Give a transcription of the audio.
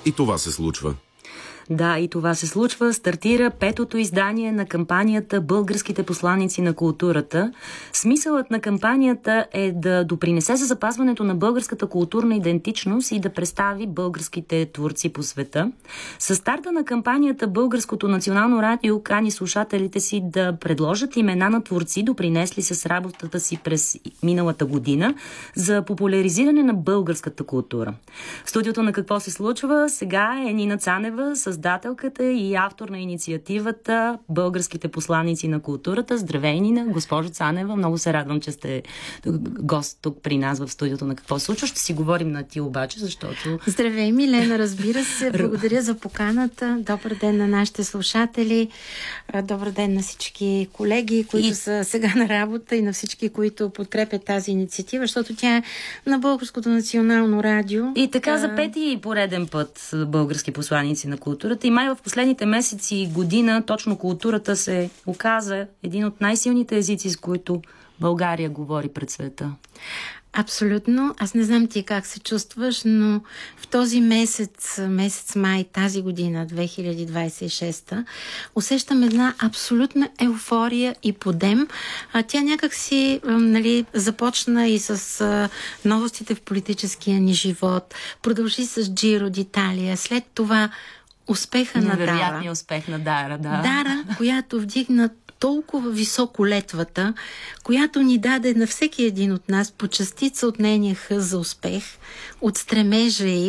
И това се случва. Да, и това се случва. Стартира 5-то издание на кампанията "Българските посланици на културата". Смисълът на кампанията е да допринесе за запазването на българската културна идентичност и да представи българските творци по света. Със старта на кампанията Българското национално радио кани слушателите си да предложат имена на творци, допринесли с работата си през миналата година за популяризиране на българската култура. В студиото на "Какво се случва" сега е Нина Цанева, създателката и автор на инициативата "Българските посланици на културата". Здравей, Нина, госпожо Цанева. Много се радвам, че сте гост тук при нас в студиото на "Какво се случва". Ще си говорим на ти обаче, защото... Здравей, Милена, разбира се. Благодаря за поканата. Добър ден на нашите слушатели. Добър ден на всички колеги, които са сега на работа, и на всички, които подкрепят тази инициатива, защото тя е на Българското национално радио. И така за пети пореден път "Български посланици на културата". И май в последните месеци и година точно културата се оказа един от най-силните езици, с които България говори пред света. Абсолютно. Аз не знам ти как се чувстваш, но в този месец май тази година, 2026, усещам една абсолютна еуфория и подем. Тя някак си започна и с новостите в политическия ни живот, продължи с Джиро d'Italia, след това успеха на Дара. Невероятният успех на Дара, да. Дара, която вдигна толкова високо летвата, която ни даде на всеки един от нас по частица от нейния хъс за успех, от стремежа й,